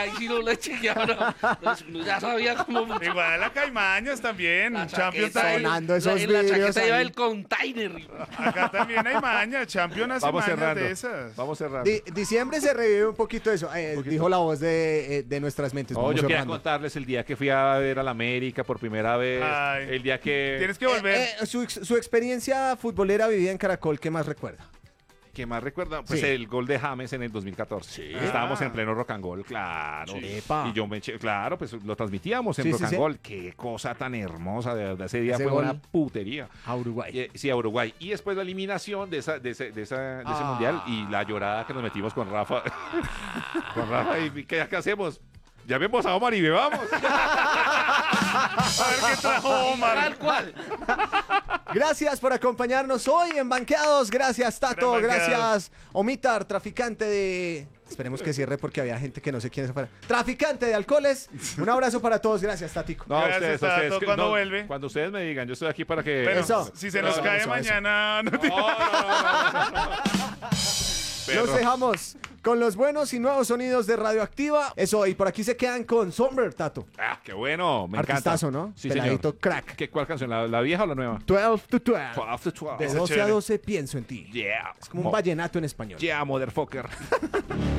ahí sí no le chequearon. No, ya sabía cómo. Igual a Caimañas también. La Champions chaqueta, Time. sonando esos en la vídeos chaqueta lleva ahí. el container. Acá también hay maña. Champions hace Vamos mañas cerrando. de esas. Vamos cerrando. Diciembre se revive un poquito eso. Dijo la voz de nuestras mentes. No, Vamos yo quería cerrando. contarles el día que fui a ver al América por primera vez. Ay. El día que... Tienes que volver. Su experiencia futbolera vivida en Caracol, ¿qué más recuerda? ¿Qué más recuerda? Pues Sí. el gol de James en el 2014. Estábamos en pleno rock and roll, claro. Sí. Epa. Y yo me eché, claro, pues lo transmitíamos en Sí, rock sí, and sí. roll. Qué cosa tan hermosa, de verdad. Ese día Ese fue gol. una putería. A Uruguay. Sí, a Uruguay. Y después la eliminación de ese mundial y la llorada que nos metimos con Rafa. Con Rafa. ¿Y qué hacemos? Llamemos a Omar y bebamos. A ver qué trajo Omar. Tal cual. Gracias por acompañarnos hoy en Banqueados. Gracias, Tato. Gran Banqueados. Gracias, Omitar, traficante de... Esperemos que cierre porque había gente que no sé quién es afuera. Traficante de alcoholes. Un abrazo para todos. Gracias, Tatico. No, Gracias, Tato. que- ¿Cuándo vuelve? Cuando ustedes me digan, yo estoy aquí para que... Pero Eso. si se nos Eso, cae eso, mañana. No te- No. Los dejamos con los buenos y nuevos sonidos de Radioactiva. Eso, y por aquí se quedan con Somber, Tato. Ah, qué bueno, me Artistazo, encanta. ¿no? Sí, Peladito señor. crack. ¿Cuál canción? ¿La vieja o la nueva? 12 to 12. 12 to 12. De Esa 12 a chévere. 12 pienso en ti. Yeah. Es como un vallenato en español. Yeah, motherfucker.